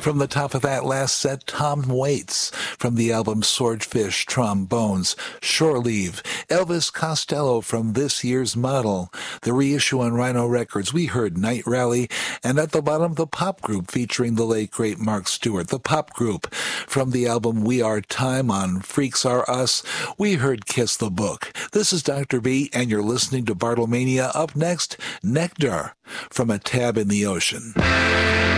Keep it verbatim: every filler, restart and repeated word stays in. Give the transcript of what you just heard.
From the top of that last set, Tom Waits. From the album Swordfish, Trombones, Shore Leave. Elvis Costello from this year's Model. The reissue on Rhino Records, we heard Night Rally. And at the bottom, the pop group featuring the late, great Mark Stewart. The pop group. From the album We Are Time on Freaks Are Us, we heard Kiss the Book. This is Doctor B, and you're listening to Bartlemania. Up next, Nectar from A Tab in the Ocean.